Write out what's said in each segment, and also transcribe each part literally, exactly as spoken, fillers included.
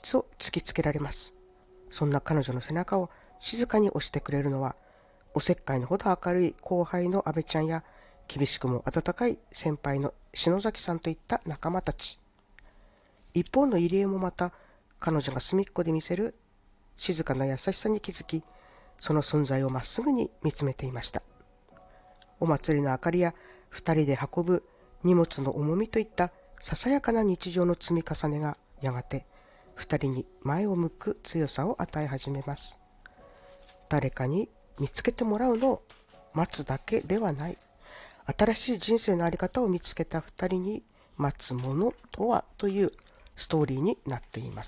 実を突きつけられます。そんな彼女の背中を静かに押してくれるのは、おせっかいのほど明るい後輩の阿部ちゃんや、厳しくも温かい先輩の篠崎さんといった仲間たち。一方の入江もまた、彼女が隅っこで見せる静かな優しさに気づき、その存在をまっすぐに見つめていました。お祭りの明かりや二人で運ぶ荷物の重みといったささやかな日常の積み重ねがやがて二人に前を向く強さを与え始めます。誰かに見つけてもらうのを待つだけではない。新しい人生のあり方を見つけた二人に待つものとはというストーリーになっています。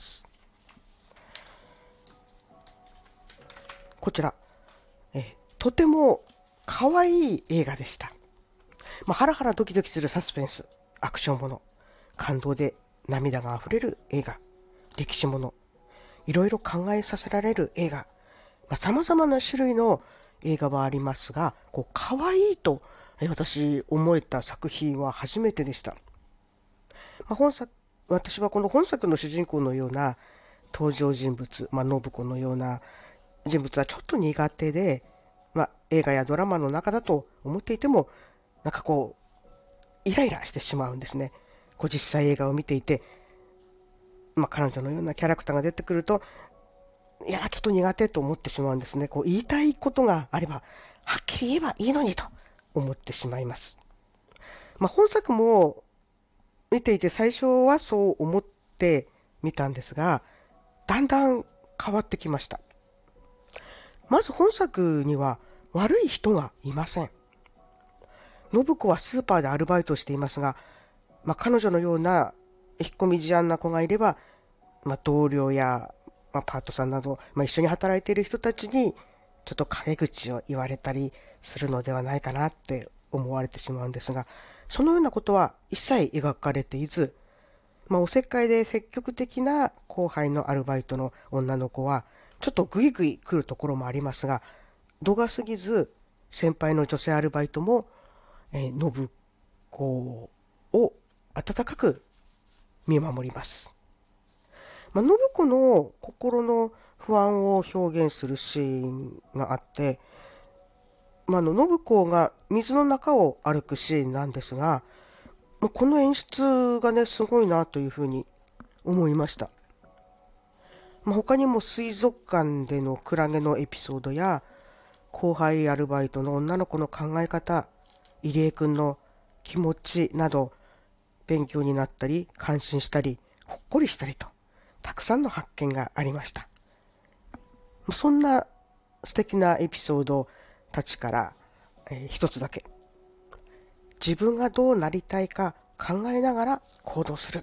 こちら、えとても可愛い映画でした。まあ、ハラハラドキドキするサスペンス、アクションもの、感動で涙があふれる映画、歴史もの、いろいろ考えさせられる映画、まあ、様々な種類の映画はありますが、こう可愛いと私思えた作品は初めてでした。まあ、本作私はこの本作の主人公のような登場人物、まあ、信子のような人物はちょっと苦手で、まあ、映画やドラマの中だと思っていても、なんかこう、イライラしてしまうんですね。こう実際映画を見ていて、まあ、彼女のようなキャラクターが出てくると、いや、ちょっと苦手と思ってしまうんですね。こう言いたいことがあれば、はっきり言えばいいのにと思ってしまいます。まあ、本作も見ていて最初はそう思ってみたんですが、だんだん変わってきました。まず本作には悪い人がいません。信子はスーパーでアルバイトをしていますが、まあ、彼女のような引っ込み思案な子がいれば、まあ、同僚や、まあ、パートさんなど、まあ、一緒に働いている人たちにちょっと陰口を言われたりするのではないかなって思われてしまうんですが、そのようなことは一切描かれていず、まあ、おせっかいで積極的な後輩のアルバイトの女の子はちょっとグイグイ来るところもありますが、度が過ぎず先輩の女性アルバイトも、えー、信子を温かく見守ります。まあ、信子の心の不安を表現するシーンがあって、まあ、あの信子が水の中を歩くシーンなんですが、この演出がね、すごいなというふうに思いました。まあ、他にも水族館でのクラゲのエピソードや、後輩アルバイトの女の子の考え方、入江くんの気持ちなど、勉強になったり、感心したり、ほっこりしたりと、たくさんの発見がありました。そんな素敵なエピソードたちから、えー、一つだけ。自分がどうなりたいか考えながら行動する。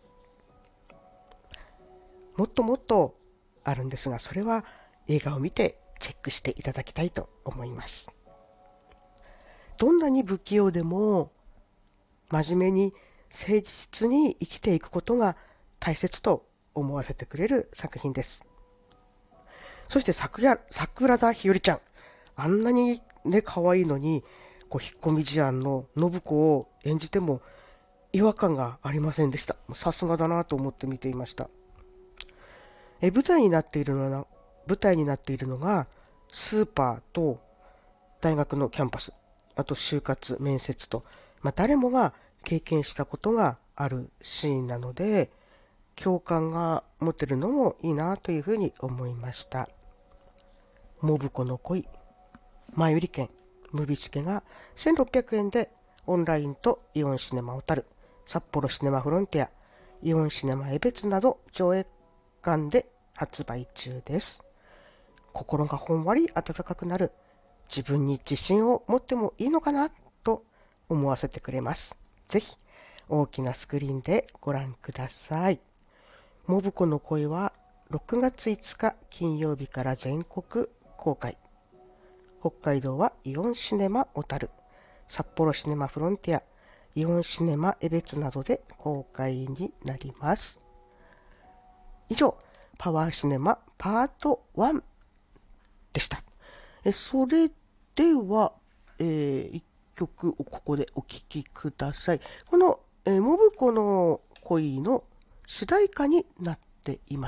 もっともっとあるんですが、それは映画を見てチェックしていただきたいと思います。どんなに不器用でも真面目に誠実に生きていくことが大切と思わせてくれる作品です。そして桜、桜田ひよりちゃん。あんなにね、可愛いのに、こう引っ込み思案の信子を演じても違和感がありませんでした。さすがだなと思って見ていました。え舞台になっているのは、舞台になっているのがスーパーと大学のキャンパス、あと就活、面接と、まあ、誰もが経験したことがあるシーンなので、共感が持てるのもいいなというふうに思いました。信子の恋、前売り券、ムビチケがせんろっぴゃくえんでオンラインとイオンシネマ小樽、札幌シネマフロンティア、イオンシネマ江別など上映館で発売中です。心がほんわり温かくなる、自分に自信を持ってもいいのかなと思わせてくれます。ぜひ大きなスクリーンでご覧ください。信子の恋はろくがついつか金曜日から全国公開。北海道はイオンシネマ小樽、札幌シネマフロンティア、イオンシネマ江別などで公開になります。以上、パワーシネマパートワンでした。えそれでは、えー、一曲をここでお聴きください。この、えー、信子の恋の主題歌になっています。